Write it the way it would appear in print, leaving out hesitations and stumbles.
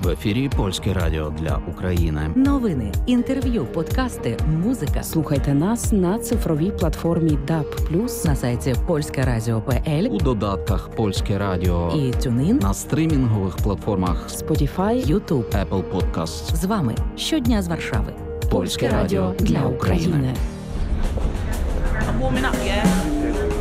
В ефірі Польське радіо для України. Новини, інтерв'ю, подкасти, музика. Слухайте нас на цифровій платформі DAB+, На сайті polskeradio.pl, У додатках Польське радіо і TuneIn, на стрімінгових платформах Spotify, YouTube. Apple Podcasts. З вами щодня з Варшави. Польське радіо для України. I'm warming up, yeah?